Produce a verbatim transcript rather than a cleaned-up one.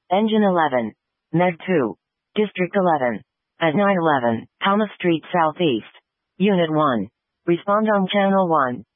Engine eleven. Meg two. District eleven. At nine eleven, Palma Street Southeast. Unit one. Respond on Channel one.